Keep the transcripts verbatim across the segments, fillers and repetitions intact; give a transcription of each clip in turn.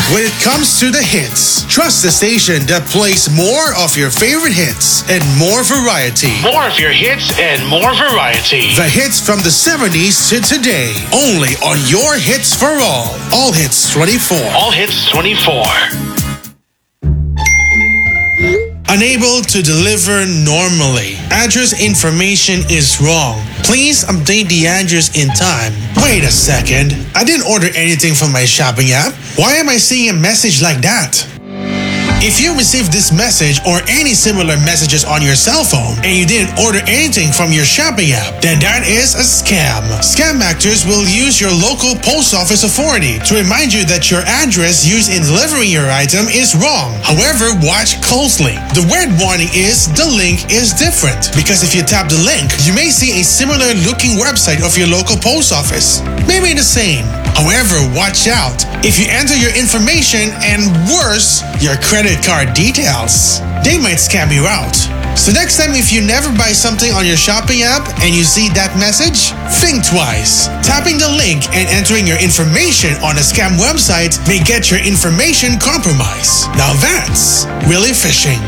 when it comes to the hits. Trust the station that plays more of your favorite hits and more variety. More of your hits and more variety. The hits from the seventies to today. Only on your Hits for All. All Hits twenty-four. All Hits twenty-four. Unable to deliver normally. Address information is wrong. Please update the address in time. Wait a second. I didn't order anything from my shopping app. Why am I seeing a message like that? If you received this message or any similar messages on your cell phone and you didn't order anything from your shopping app, then that is a scam. Scam actors will use your local post office authority to remind you that your address used in delivering your item is wrong. However, watch closely. The word warning is the link is different, because if you tap the link, you may see a similar looking website of your local post office. Maybe the same. However, watch out. If you enter your information and worse, your credit card details, they might scam you out. So next time, if you never buy something on your shopping app and you see that message, think twice. Tapping the link and entering your information on a scam website may get your information compromised. Now that's really phishing.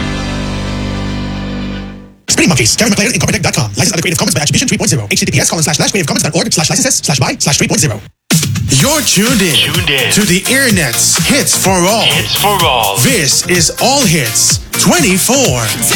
Spinning Monkeys, Kevin McLeod, Incorporated dot com. License under Creative Commons by Attribution three point oh. H T T P S colon slash slash creativecommons.org slash licenses slash by slash three point oh. You're tuned in, Tuned in. to the Internet's Hits for All. Hits for All. This is All Hits twenty-four.